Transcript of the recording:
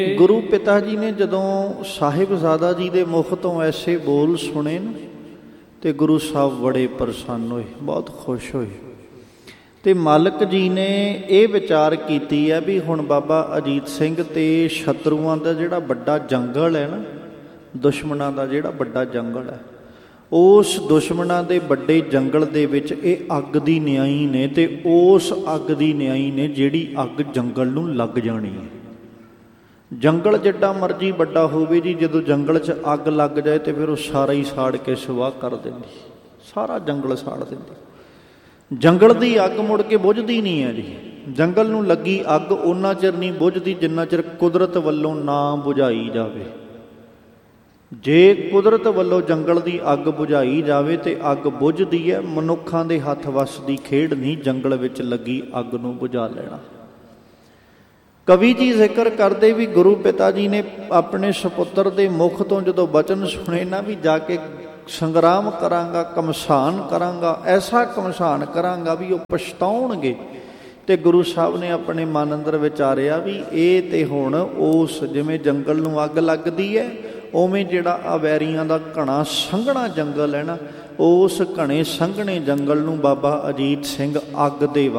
ਗੁਰੂ ਪਿਤਾ ਜੀ ਨੇ ਜਦੋਂ ਸਾਹਿਬਜ਼ਾਦਾ ਜੀ ਦੇ ਮੁਖ ਤੋਂ ਐਸੇ ਬੋਲ ਸੁਣੇ ਨਾ ਤੇ ਗੁਰੂ ਸਾਹਿਬ ਬੜੇ ਪ੍ਰਸੰਨ ਹੋਏ, ਬਹੁਤ ਖੁਸ਼ ਹੋਏ। ਤੇ ਮਾਲਕ ਜੀ ਨੇ ਇਹ ਵਿਚਾਰ ਕੀਤੀ ਹੈ ਵੀ ਹੁਣ ਬਾਬਾ ਅਜੀਤ ਸਿੰਘ ਤੇ ਸ਼ਤਰੂਆਂ ਦਾ ਜਿਹੜਾ ਵੱਡਾ ਜੰਗਲ ਹੈ ਨਾ, ਦੁਸ਼ਮਣਾਂ ਦਾ ਜਿਹੜਾ ਵੱਡਾ ਜੰਗਲ ਹੈ, ਉਸ ਦੁਸ਼ਮਣਾਂ ਦੇ ਵੱਡੇ ਜੰਗਲ ਦੇ ਵਿੱਚ ਇਹ ਅੱਗ ਦੀ ਨਿਆਈ ਨੇ। ਤੇ ਉਸ ਅੱਗ ਦੀ ਨਿਆਈ ਨੇ ਜਿਹੜੀ ਅੱਗ ਜੰਗਲ ਨੂੰ ਲੱਗ ਜਾਣੀ ਹੈ। ਜੰਗਲ ਜਿੱਡਾ ਮਰਜ਼ੀ ਵੱਡਾ ਹੋਵੇ ਜੀ, ਜਦੋਂ ਜੰਗਲ 'ਚ ਅੱਗ ਲੱਗ ਜਾਏ ਤੇ ਫਿਰ ਉਹ ਸਾਰਾ ਹੀ ਸਾੜ ਕੇ ਸਵਾਹ ਕਰ ਦਿੰਦੀ, ਸਾਰਾ ਜੰਗਲ ਸਾੜ ਦਿੰਦੀ। ਜੰਗਲ ਦੀ ਅੱਗ ਮੁੜ ਕੇ ਬੁਝਦੀ ਨਹੀਂ ਹੈ ਜੀ। ਜੰਗਲ ਨੂੰ ਲੱਗੀ ਅੱਗ ਓਨਾ ਚਿਰ ਨਹੀਂ ਬੁਝਦੀ ਜਿੰਨਾ ਚਿਰ ਕੁਦਰਤ ਵੱਲੋਂ ਨਾ ਬੁਝਾਈ ਜਾਵੇ। ਜੇ ਕੁਦਰਤ ਵੱਲੋਂ ਜੰਗਲ ਦੀ ਅੱਗ ਬੁਝਾਈ ਜਾਵੇ ਤੇ ਅੱਗ ਬੁਝਦੀ ਹੈ। ਮਨੁੱਖਾਂ ਦੇ ਹੱਥ ਵੱਸ ਦੀ ਖੇਡ ਨਹੀਂ ਜੰਗਲ ਵਿੱਚ ਲੱਗੀ ਅੱਗ ਨੂੰ ਬੁਝਾ ਲੈਣਾ। ਕਵੀ ਜੀ ਜ਼ਿਕਰ ਕਰਦੇ ਵੀ ਗੁਰੂ ਪਿਤਾ ਜੀ ਨੇ ਆਪਣੇ ਸਪੁੱਤਰ ਦੇ ਮੁਖ ਤੋਂ ਜਦੋਂ ਬਚਨ ਸੁਣੇ ਨਾ ਵੀ ਜਾ ਕੇ ਸੰਗਰਾਮ ਕਰਾਂਗਾ, ਕਮਸਾਨ ਕਰਾਂਗਾ, ਐਸਾ ਕਮਸਾਨ ਕਰਾਂਗਾ ਵੀ ਉਹ ਪਛਤਾਉਣਗੇ। ਤੇ ਗੁਰੂ ਸਾਹਿਬ ਨੇ ਆਪਣੇ ਮਨ ਅੰਦਰ ਵਿਚਾਰਿਆ ਵੀ ਇਹ ਤੇ ਹੁਣ ਉਸ ਜਿਵੇਂ ਜੰਗਲ ਨੂੰ ਅੱਗ ਲੱਗਦੀ ਹੈ, ਉਵੇਂ ਜਿਹੜਾ ਆ ਵੈਰੀਆਂ ਦਾ ਘਣਾ ਸੰਘਣਾ ਜੰਗਲ ਹੈ ਨਾ, ਉਸ ਘਣੇ ਸੰਘਣੇ ਜੰਗਲ ਨੂੰ ਬਾਬਾ ਅਜੀਤ ਸਿੰਘ ਅੱਗ ਦੇ